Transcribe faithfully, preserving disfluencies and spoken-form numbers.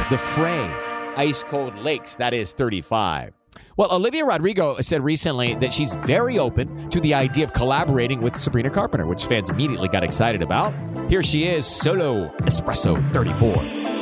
The Fray, Ice Cold Lakes, that is thirty-five. Well, Olivia Rodrigo said recently that she's very open to the idea of collaborating with Sabrina Carpenter, which fans immediately got excited about. Here she is, Solo Espresso thirty-four.